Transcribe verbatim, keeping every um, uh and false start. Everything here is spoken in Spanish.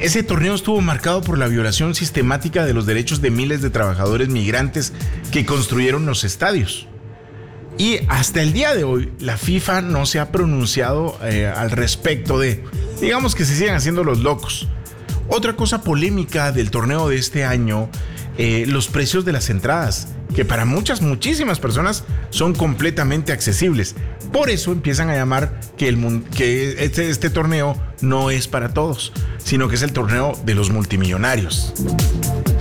Ese torneo estuvo marcado por la violación sistemática de los derechos de miles de trabajadores migrantes que construyeron los estadios. Y hasta el día de hoy, la FIFA no se ha pronunciado eh, al respecto de, digamos que se siguen haciendo los locos. Otra cosa polémica del torneo de este año, eh, los precios de las entradas, que para muchas, muchísimas personas son completamente accesibles. Por eso empiezan a llamar que, el, que este, este torneo no es para todos, sino que es el torneo de los multimillonarios.